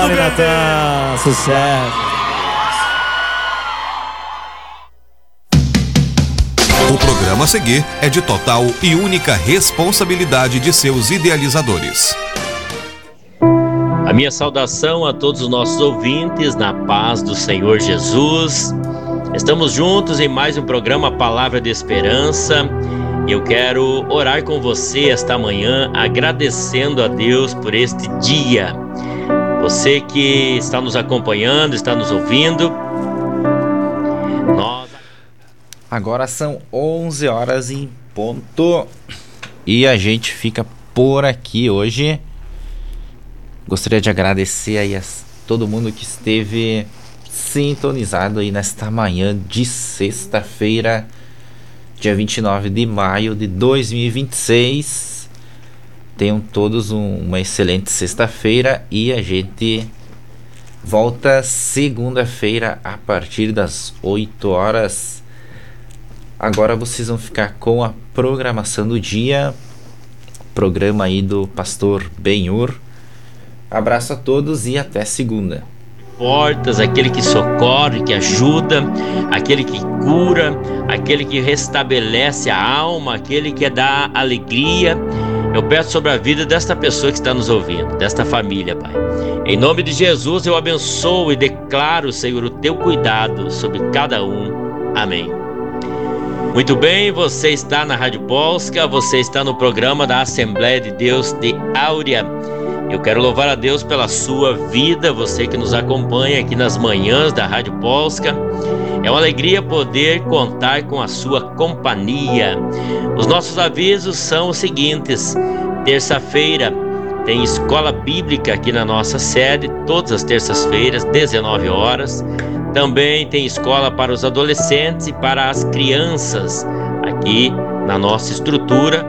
Dale, Natan. Sucesso. O programa a seguir é de total e única responsabilidade de seus idealizadores. A minha saudação a todos os nossos ouvintes, na paz do Senhor Jesus. Estamos juntos em mais um programa Palavra de Esperança. Eu quero orar com você esta manhã, agradecendo a Deus por este dia. Você que está nos acompanhando, está nos ouvindo. Agora são 11 horas em ponto e a gente fica por aqui hoje. Gostaria de agradecer aí a todo mundo que esteve sintonizado aí nesta manhã de sexta-feira, dia 29 de maio de 2026. Tenham todos uma excelente sexta-feira e a gente volta segunda-feira a partir das 8 horas. Agora vocês vão ficar com a programação do dia, programa aí do pastor Benhur. Abraço a todos e até segunda. Portas, aquele que socorre, que ajuda, aquele que cura, aquele que restabelece a alma, aquele que dá alegria. Eu peço sobre a vida desta pessoa que está nos ouvindo, desta família, Pai. Em nome de Jesus eu abençoo e declaro, Senhor, o teu cuidado sobre cada um. Amém. Muito bem, você está na Rádio Polska, você está no programa da Assembleia de Deus de Áurea. Eu quero louvar a Deus pela sua vida, você que nos acompanha aqui nas manhãs da Rádio Polska. É uma alegria poder contar com a sua companhia. Os nossos avisos são os seguintes: terça-feira tem escola bíblica aqui na nossa sede, todas as terças-feiras, 19 horas. Também tem escola para os adolescentes e para as crianças aqui na nossa estrutura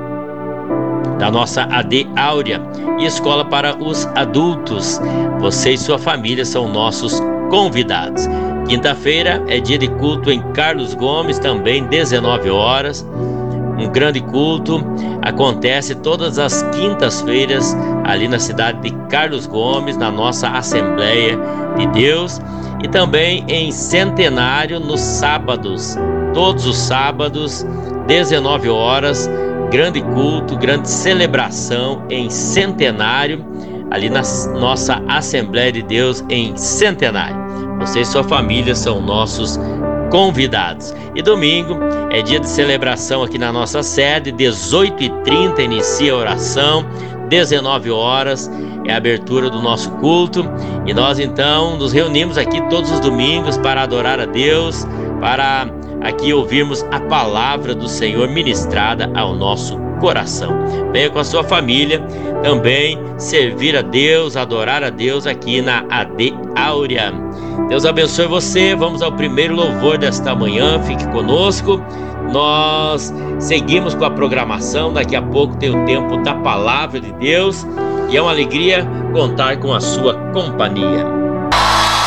da nossa AD Áurea, e escola para os adultos. Você e sua família são nossos convidados. Quinta-feira é dia de culto em Carlos Gomes, também 19 horas. Um grande culto acontece todas as quintas-feiras ali na cidade de Carlos Gomes, na nossa Assembleia de Deus, e também em Centenário nos sábados, todos os sábados, 19 horas, grande culto, grande celebração em Centenário, ali na nossa Assembleia de Deus em Centenário. Você e sua família são nossos convidados. E domingo é dia de celebração aqui na nossa sede, 18h30 inicia a oração, 19 horas é a abertura do nosso culto, e nós então nos reunimos aqui todos os domingos para adorar a Deus, para aqui ouvirmos a palavra do Senhor ministrada ao nosso coração. Venha com a sua família também servir a Deus, adorar a Deus aqui na AD Áurea. Deus abençoe você. Vamos ao primeiro louvor desta manhã, fique conosco. Nós seguimos com a programação, daqui a pouco tem o tempo da palavra de Deus, e é uma alegria contar com a sua companhia.